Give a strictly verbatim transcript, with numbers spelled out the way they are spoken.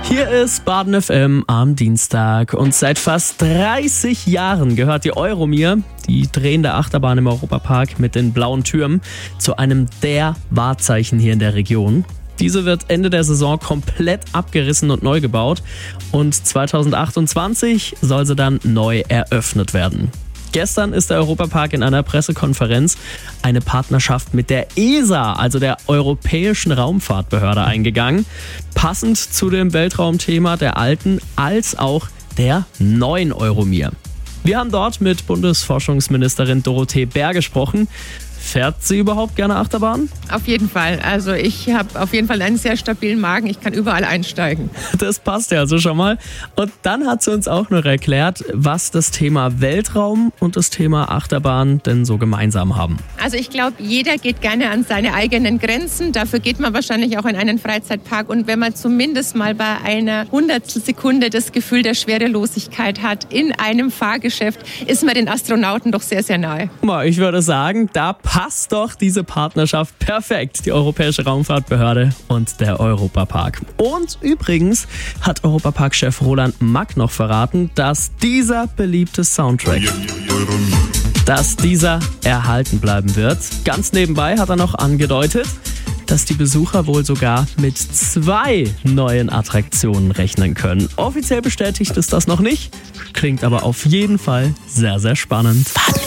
Hier ist Baden F M am Dienstag und seit fast dreißig Jahren gehört die Euromir, die drehende Achterbahn im Europapark mit den blauen Türmen, zu einem der Wahrzeichen hier in der Region. Diese wird Ende der Saison komplett abgerissen und neu gebaut und zweitausendachtundzwanzig soll sie dann neu eröffnet werden. Gestern ist der Europapark in einer Pressekonferenz eine Partnerschaft mit der E S A, also der Europäischen Raumfahrtbehörde, eingegangen. Passend zu dem Weltraumthema der alten als auch der neuen Euromir. Wir haben dort mit Bundesforschungsministerin Dorothee Bär gesprochen. Fährt sie überhaupt gerne Achterbahn? Auf jeden Fall. Also ich habe auf jeden Fall einen sehr stabilen Magen. Ich kann überall einsteigen. Das passt ja also schon mal. Und dann hat sie uns auch noch erklärt, was das Thema Weltraum und das Thema Achterbahn denn so gemeinsam haben. Also ich glaube, jeder geht gerne an seine eigenen Grenzen. Dafür geht man wahrscheinlich auch in einen Freizeitpark. Und wenn man zumindest mal bei einer Hundertstelsekunde das Gefühl der Schwerelosigkeit hat in einem Fahrgeschäft, ist man den Astronauten doch sehr, sehr nahe. Ich würde sagen, da passt doch diese Partnerschaft perfekt. Die Europäische Raumfahrtbehörde und der Europapark. Und übrigens hat Europapark-Chef Roland Mack noch verraten, dass dieser beliebte Soundtrack, dass dieser erhalten bleiben wird. Ganz nebenbei hat er noch angedeutet, dass die Besucher wohl sogar mit zwei neuen Attraktionen rechnen können. Offiziell bestätigt ist das noch nicht, klingt aber auf jeden Fall sehr, sehr spannend.